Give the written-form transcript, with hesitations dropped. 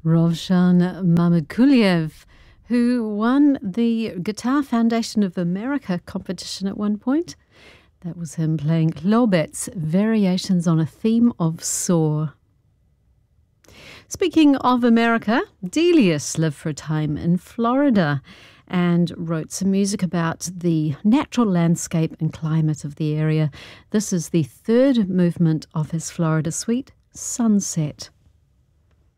Rovshan Mamakuliev, who won the Guitar Foundation of America competition at one point. That was him playing Lobet's Variations on a Theme of Soar. Speaking of America, Delius lived for a time in Florida and wrote some music about the natural landscape and climate of the area. This is the third movement of his Florida suite, Sunset.